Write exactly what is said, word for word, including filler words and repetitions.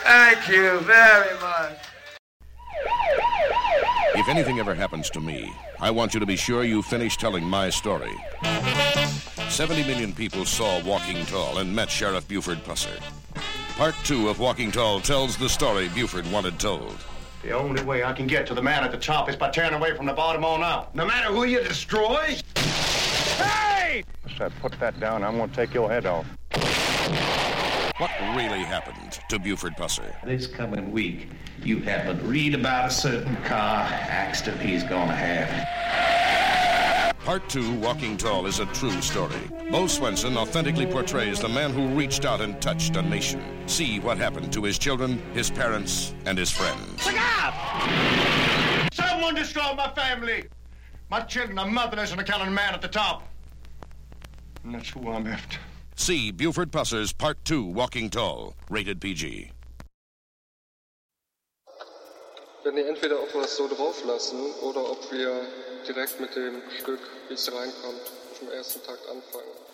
Thank you very much. If anything ever happens to me, I want you to be sure you finish telling my story. seventy million people saw Walking Tall and met Sheriff Buford Pusser. Part two of Walking Tall tells the story Buford wanted told. The only way I can get to the man at the top is by tearing away from the bottom on out. No matter who you destroy. Hey! I put that down. I'm going to take your head off. What really happened to Buford Pusser? This coming week, you happen to read about a certain car accident he's going to have. Part two, Walking Tall, is a true story. Bo Swenson authentically portrays the man who reached out and touched a nation. See what happened to his children, his parents, and his friends. Look out! Someone destroyed my family. My children are motherless on account of the man at the top. And that's who I'm after. See Buford Pusser's Part two, Walking Tall, rated P G. Wenn ihr entweder auf was so drauf lassen oder ob wir direkt mit dem Stück, wie es reinkommt, auf dem ersten Takt anfangen.